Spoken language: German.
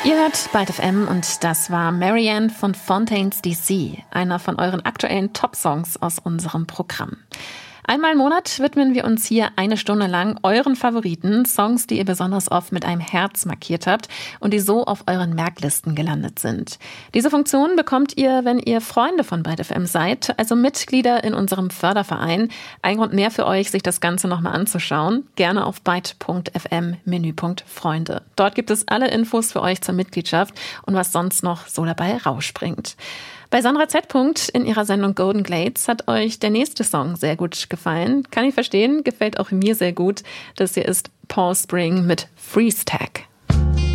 Ihr hört Byte FM und das war Marianne von Fontaines DC, einer von euren aktuellen Top-Songs aus unserem Programm. Einmal im Monat widmen wir uns hier eine Stunde lang euren Favoriten, Songs, die ihr besonders oft mit einem Herz markiert habt und die so auf euren Merklisten gelandet sind. Diese Funktion bekommt ihr, wenn ihr Freunde von Byte FM seid, also Mitglieder in unserem Förderverein. Ein Grund mehr für euch, sich das Ganze nochmal anzuschauen. Gerne auf byte.fm Menüpunkt Freunde. Dort gibt es alle Infos für euch zur Mitgliedschaft und was sonst noch so dabei rausspringt. Bei Sandra Z. in ihrer Sendung Golden Glades hat euch der nächste Song sehr gut gefallen. Kann ich verstehen, gefällt auch mir sehr gut. Das hier ist Paul Spring mit Freeze Tag.